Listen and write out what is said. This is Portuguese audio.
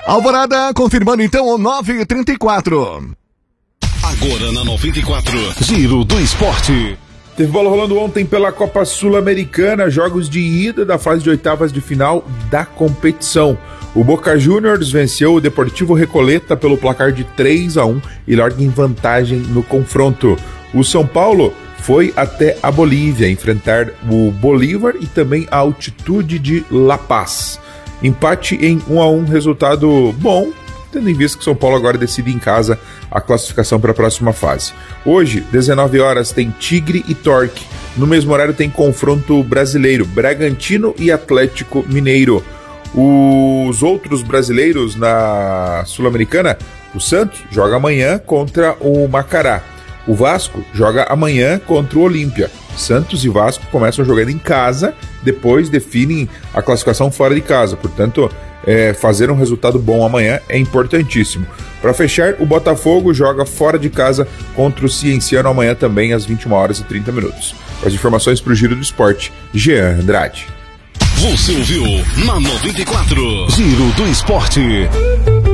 Alvorada, confirmando então o 9h34. Agora na 94, Giro do Esporte. Teve bola rolando ontem pela Copa Sul-Americana, jogos de ida da fase de oitavas de final da competição. O Boca Juniors venceu o Deportivo Recoleta pelo placar de 3-1 e larga em vantagem no confronto. O São Paulo foi até a Bolívia enfrentar o Bolívar e também a Altitude de La Paz. Empate em 1-1, resultado bom, tendo em vista que São Paulo agora decide em casa a classificação para a próxima fase. Hoje, 19 horas, tem Tigre e Torque. No mesmo horário tem confronto brasileiro, Bragantino e Atlético Mineiro. Os outros brasileiros na Sul-Americana, o Santos joga amanhã contra o Macará. O Vasco joga amanhã contra o Olímpia. Santos e Vasco começam jogando em casa, depois definem a classificação fora de casa. Portanto, fazer um resultado bom amanhã é importantíssimo. Para fechar, o Botafogo joga fora de casa contra o Cienciano amanhã também às 21h30. As informações para o Giro do Esporte, Jean Andrade. Você ouviu na 94, Giro do Esporte.